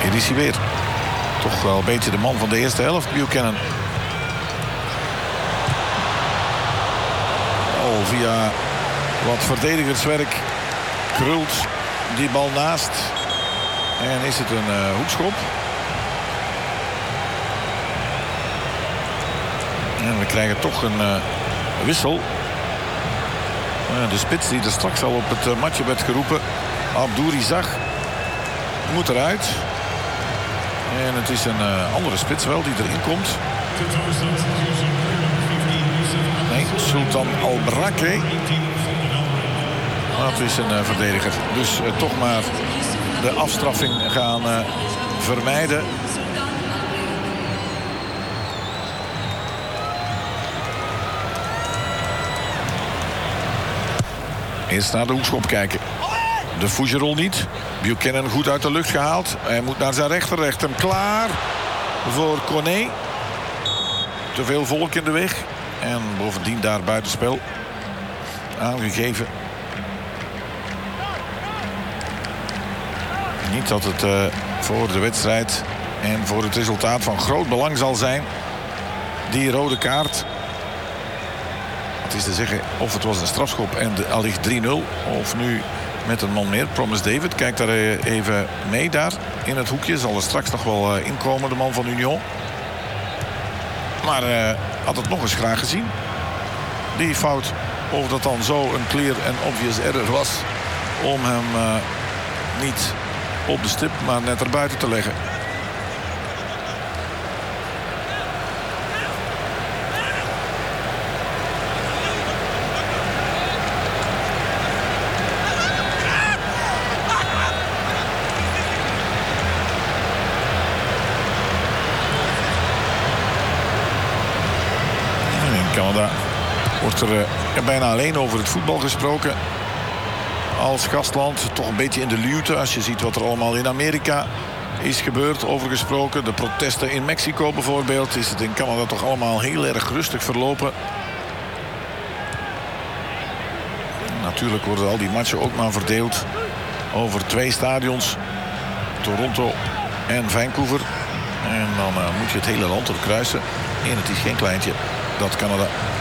Hier is hij weer. Toch wel een beetje de man van de eerste helft, Buchanan. Al via wat verdedigerswerk krult die bal naast. En is het een hoekschop. En we krijgen toch een wissel. De spits die er straks al op het matje werd geroepen, Abdouri Zag, moet eruit. En het is een andere spits wel die erin komt. Nee, Sultan Albrake. Dat is een verdediger. Dus toch maar de afstraffing gaan vermijden. Eerst naar de hoekschop kijken. De Fougerolles niet. Buchanan goed uit de lucht gehaald. Hij moet naar zijn rechterrecht. Hem klaar voor Cornet. Te veel volk in de weg. En bovendien daar buitenspel aangegeven. Niet dat het voor de wedstrijd en voor het resultaat van groot belang zal zijn. Die rode kaart. Het is te zeggen of het was een strafschop en allicht 3-0. Of nu met een man meer. Promise David kijkt daar even mee daar in het hoekje. Zal er straks nog wel inkomen, de man van Union. Maar had het nog eens graag gezien. Die fout, of dat dan zo een clear en obvious error was. Om hem niet op de stip, maar net erbuiten te leggen. Canada wordt er bijna alleen over het voetbal gesproken. Als gastland toch een beetje in de luwte. Als je ziet wat er allemaal in Amerika is gebeurd, over gesproken. De protesten in Mexico bijvoorbeeld. Is het in Canada toch allemaal heel erg rustig verlopen. Natuurlijk worden al die matchen ook maar verdeeld over 2 stadions. Toronto en Vancouver. En dan moet je het hele land doorkruisen. En het is geen kleintje dat Canada